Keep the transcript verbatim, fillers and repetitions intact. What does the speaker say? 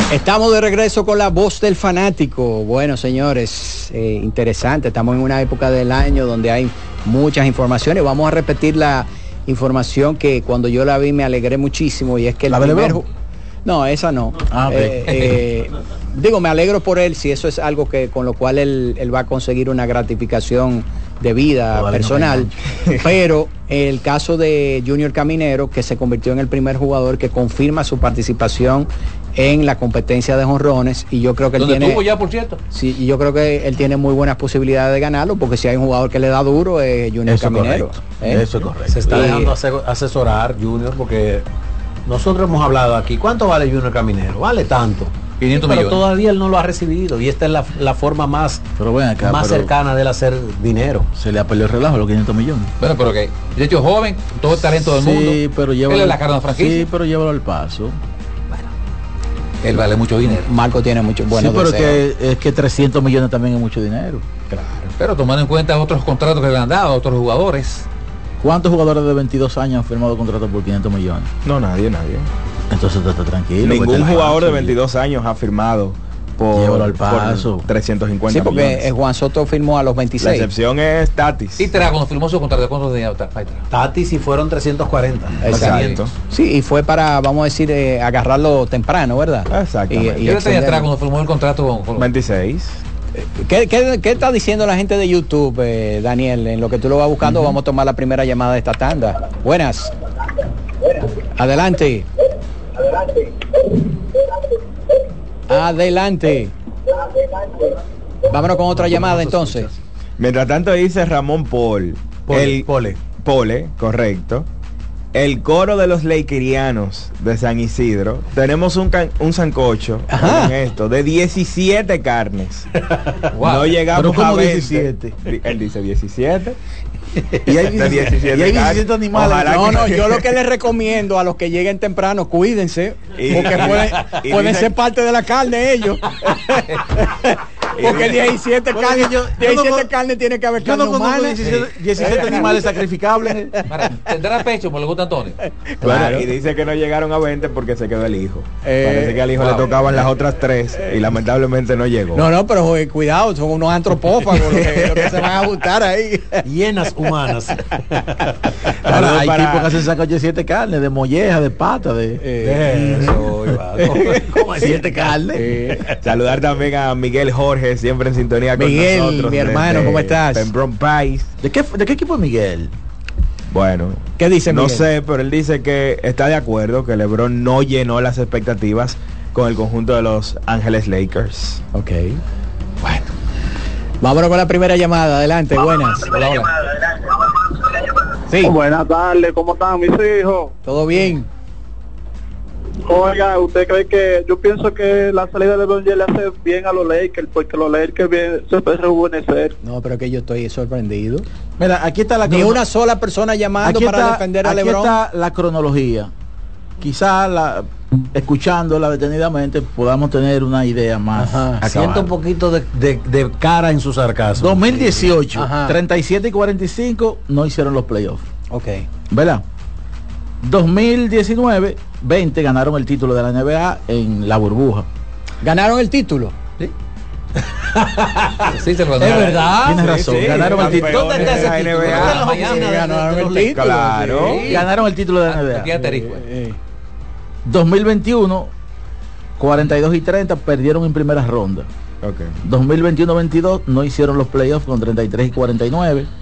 Estamos de regreso con la voz del fanático. Bueno, señores, eh, interesante. Estamos en una época del año donde hay muchas informaciones. Vamos a repetir la información que cuando yo la vi me alegré muchísimo, y es que el ¿La primer... Lebron? No, esa no. Ah, okay. eh, eh, digo, me alegro por él si eso es algo que con lo cual él, él va a conseguir una gratificación de vida Todavía personal, no pero el caso de Junior Caminero, que se convirtió en el primer jugador que confirma su participación en la competencia de jonrones, y yo creo que él ¿Dónde tiene, tuvo ya, por cierto? sí, y yo creo que él tiene muy buenas posibilidades de ganarlo, porque si hay un jugador que le da duro es Junior Eso es Caminero. correcto. ¿eh? Eso es correcto. Se está Y- dejando ase- asesorar Junior, porque nosotros hemos hablado aquí, ¿cuánto vale Junior Caminero? Vale tanto. quinientos pero millones. todavía él no lo ha recibido, y esta es la, la forma más, Pero ven acá, más pero cercana de él hacer dinero. se le ha peleado el relajo a los quinientos millones. Bueno, pero que, de hecho, joven, todo el talento del mundo. Sí, pero llévalo. Él es la cara de la franquicia. Sí, pero llévalo al paso. Él vale mucho dinero. Marco tiene mucho bueno. sí, pero que, es que trescientos millones también es mucho dinero. Claro. Pero tomando en cuenta otros contratos que le han dado a otros jugadores. ¿Cuántos jugadores de veintidós años han firmado contratos por quinientos millones? No, nadie, nadie. Entonces tú estás tranquilo. Ningún vete al jugador de paso, veintidós años ha firmado Llévalo por, al paso. por trescientos cincuenta Sí, porque millones. eh, Juan Soto firmó a los La veintiséis. excepción es Tatis. Y Terá, cuando firmó su contrato, ¿cuánto tenía Terá? Tati si fueron trescientos cuarenta. Exacto. Sí, y fue para, vamos a decir, eh, agarrarlo temprano, ¿verdad? Exactamente. Y- y Yo le tenía extenderlo. Terá cuando firmó el contrato con, con veintiséis. ¿Qué, qué, qué está diciendo la gente de YouTube, eh, Daniel? En lo que tú lo vas buscando, uh-huh. Vamos a tomar la primera llamada de esta tanda. Buenas. Adelante. Adelante. Vámonos con otra llamada entonces. Mientras tanto dice Ramón Paul. Pole, el Pole. Pole, correcto. El coro de los Lakerianos de San Isidro. Tenemos un, can, un sancocho con esto de diecisiete carnes. Wow. No llegamos Pero ¿cómo a veinte. diecisiete? Él dice diecisiete. Y hay De diecisiete, y hay diecisiete animales. Ojalá No, que- no, yo lo que les recomiendo a los que lleguen temprano, cuídense, Y- porque pueden, y pueden dice- ser parte de la carne ellos. Porque diecisiete Bueno, carnes, yo- yo diecisiete no- carnes tiene que haber Yo carne no conozco humana. diecisiete, diecisiete animales sacrificables. Mara, ¿tendrá pecho? Como le gusta a Antonio. Bueno, Claro. y dice que no llegaron a veinte porque se quedó el hijo. Eh, Parece que al hijo wow. le tocaban las otras tres y lamentablemente no llegó. No, no, pero joder, cuidado, son unos antropófagos los que, los que se van a gustar ahí. Llenas humanas. Ahora, hay para- tipos que hacen sacocho de siete carnes, de molleja, de pata, de, Eh, Eso, Iván. ¿Cómo hay siete carnes? eh, Saludar también a Miguel Jorge, siempre en sintonía con Miguel, nosotros. mi hermano, desde ¿cómo estás? Pembroke Pines. ¿De qué, ¿De qué equipo es Miguel? Bueno, ¿Qué dice no Miguel? sé, pero él dice que está de acuerdo que LeBron no llenó las expectativas con el conjunto de los Ángeles Lakers. Ok. Bueno. Vámonos con la primera llamada. Adelante, buenas. Hola, hola. Sí, Buenas tardes, ¿cómo están mis hijos? todo bien. Oiga, ¿usted cree que yo pienso que la salida de LeBron James le hace bien a los Lakers? Porque los Lakers bien, se pueden rejuvenecer. No, pero que yo estoy sorprendido. Mira, aquí está la Ni crono- una sola persona llamando aquí para está, defender a aquí LeBron. está la cronología. Quizá la, escuchándola detenidamente podamos tener una idea más. Ajá. acabada. Siento un poquito de, de, de cara en su sarcasmo. dos mil dieciocho, Ajá. treinta y siete y cuarenta y cinco no hicieron los playoffs, Ok. ¿verdad? dos mil diecinueve, veinte ganaron el título de la N B A en la burbuja. ¿Ganaron el título? Sí, se lo Es ganó. verdad. Tienes Sí, razón, sí, ganaron el título. campeones ¿Dónde está ese de la título? N B A. ¿Dónde está la Miami, oficina de- ganaron de el los título. Lakers? Claro. Sí. Ganaron el título de la N B A. Aquí asterisco. Eh, dos mil veintiuno, cuarenta y dos y treinta perdieron en primera ronda. Ok. dos mil veintiuno veintidós no hicieron los playoffs con treinta y tres y cuarenta y nueve.